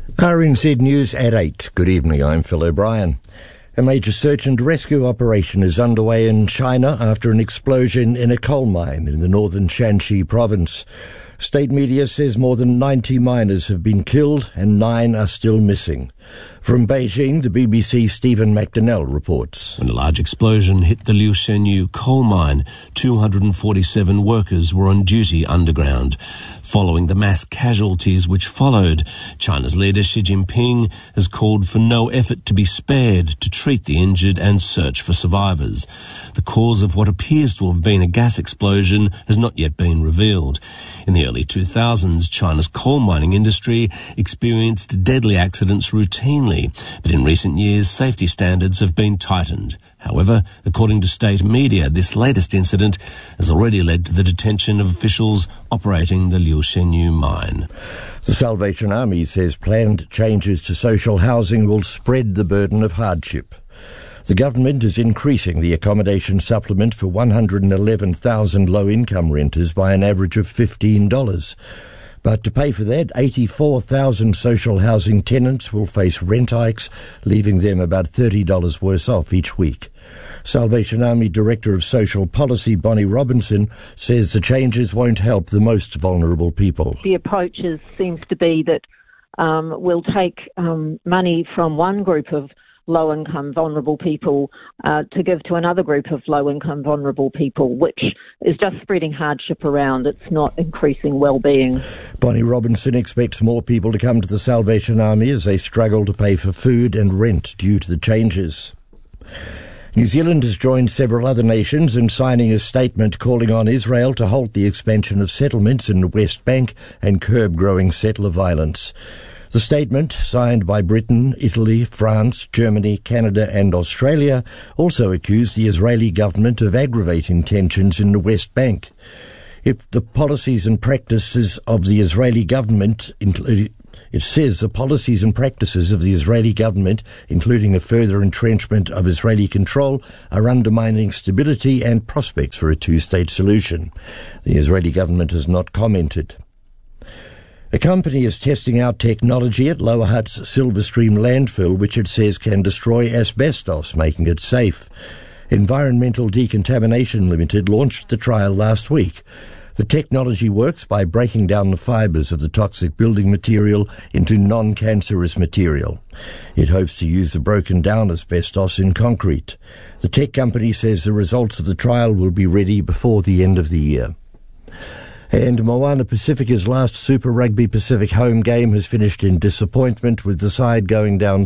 RNZ News at 8. Good evening, I'm Phil O'Brien. A major search and rescue operation is underway in China after an explosion in a coal mine in the northern Shanxi province. State media says more than 90 miners have been killed and 9 are still missing. From Beijing, the BBC's Stephen McDonnell reports. When a large explosion hit the Liu Shenyu coal mine, 247 workers were on duty underground. Following the mass casualties which followed, China's leader Xi Jinping has called for no effort to be spared to treat the injured and search for survivors. The cause of what appears to have been a gas explosion has not yet been revealed. In the early 2000s, China's coal mining industry experienced deadly accidents routinely, but in recent years, safety standards have been tightened. However, according to state media, this latest incident has already led to the detention of officials operating the Liu Shenyu mine. The Salvation Army says planned changes to social housing will spread the burden of hardship. The government is increasing the accommodation supplement for 111,000 low-income renters by an average of $15. But to pay for that, 84,000 social housing tenants will face rent hikes, leaving them about $30 worse off each week. Salvation Army Director of Social Policy, Bonnie Robinson, says the changes won't help the most vulnerable people. The approach seems to be that we'll take money from one group of low-income vulnerable people to give to another group of low-income vulnerable people, which is just spreading hardship around. It's not increasing well-being. Bonnie Robinson expects more people to come to the Salvation Army as they struggle to pay for food and rent due to the changes. New Zealand has joined several other nations in signing a statement calling on Israel to halt the expansion of settlements in the West Bank and curb growing settler violence. The statement, signed by Britain, Italy, France, Germany, Canada and Australia, also accused the Israeli government of aggravating tensions in the West Bank. If the policies and practices of the Israeli government, it says the policies and practices of the Israeli government, including a further entrenchment of Israeli control, are undermining stability and prospects for a two-state solution. The Israeli government has not commented. A company is testing out technology at Lower Hutt's Silverstream landfill, which it says can destroy asbestos, making it safe. Environmental Decontamination Limited launched the trial last week. The technology works by breaking down the fibres of the toxic building material into non-cancerous material. It hopes to use the broken down asbestos in concrete. The tech company says the results of the trial will be ready before the end of the year. And Moana Pacifica's last Super Rugby Pacific home game has finished in disappointment, with the side going down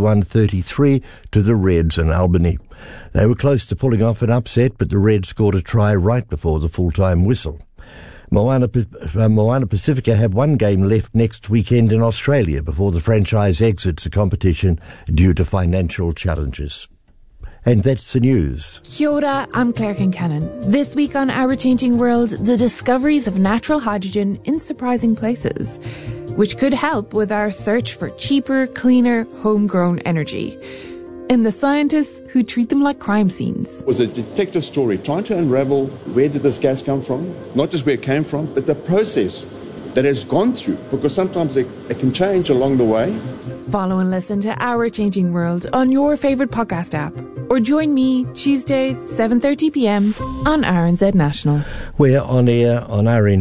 31-33 to the Reds in Albany. They were close to pulling off an upset, but the Reds scored a try right before the full-time whistle. Moana Pacifica have one game left next weekend in Australia before the franchise exits the competition due to financial challenges. And that's the news. Kia ora, I'm Claire Kincannon. This week on Our Changing World, the discoveries of natural hydrogen in surprising places, which could help with our search for cheaper, cleaner, homegrown energy. And the scientists who treat them like crime scenes. It was a detective story trying to unravel where did this gas come from, not just where it came from, but the process that it's gone through, because sometimes it can change along the way. Follow and listen to Our Changing World on your favourite podcast app, or join me Tuesdays 7:30 p.m. on RNZ National. We're on air on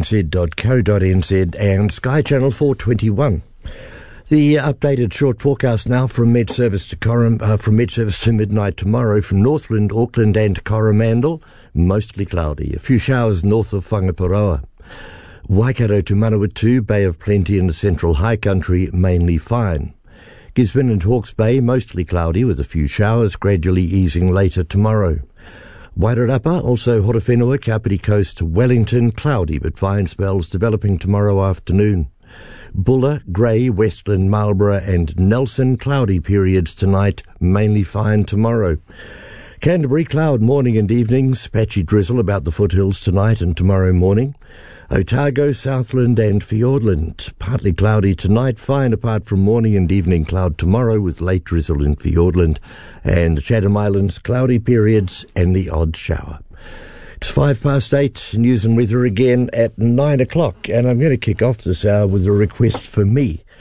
rnz.co.nz and Sky Channel 421. The updated short forecast now from Met Service to midnight tomorrow from Northland, Auckland and Coromandel, mostly cloudy. A few showers north of Whangaparoa. Waikato to Manawatu, Bay of Plenty in the central high country, mainly fine. Gisborne and Hawke's Bay, mostly cloudy with a few showers, gradually easing later tomorrow. Wairarapa, also Horowhenua, Kapiti Coast to Wellington, cloudy but fine spells developing tomorrow afternoon. Bulla, Grey, Westland, Marlborough and Nelson, cloudy periods tonight, mainly fine tomorrow. Canterbury, cloud morning and evenings, patchy drizzle about the foothills tonight and tomorrow morning. Otago, Southland and Fiordland, partly cloudy tonight, fine apart from morning and evening cloud tomorrow with late drizzle in Fiordland. And the Chatham Islands, cloudy periods and the odd shower. It's 8:05, news and weather again at 9 o'clock, and I'm going to kick off this hour with a request for me.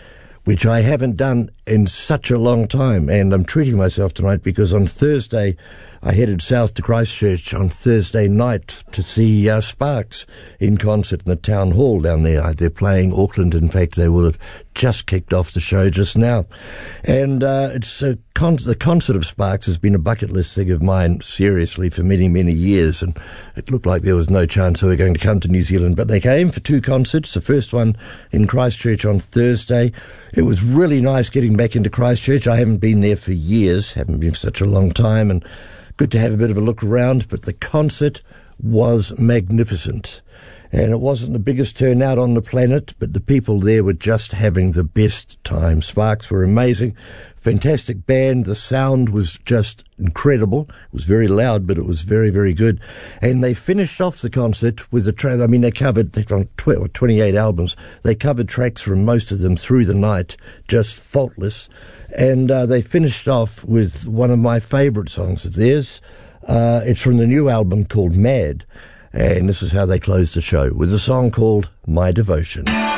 which I haven't done in such a long time. And I'm treating myself tonight because on Thursday, I headed south to Christchurch on Thursday night to see Sparks in concert in the town hall down there. They're playing Auckland. In fact, they will have just kicked off the show just now. And the concert of Sparks has been a bucket list thing of mine, seriously, for many, many years. And it looked like there was no chance they were going to come to New Zealand. But they came for 2 concerts. The first one in Christchurch on Thursday. It was really nice getting back into Christchurch. I haven't been there for years, haven't been for such a long time, and good to have a bit of a look around. But the concert was magnificent. And it wasn't the biggest turnout on the planet, but the people there were just having the best time. Sparks were amazing. Fantastic band. The sound was just incredible. It was very loud, but it was very, very good. And they finished off the concert with they covered, they've done 28 albums. They covered tracks from most of them through the night, just faultless. And they finished off with one of my favourite songs of theirs. It's from the new album called Mad. And this is how they closed the show, with a song called My Devotion.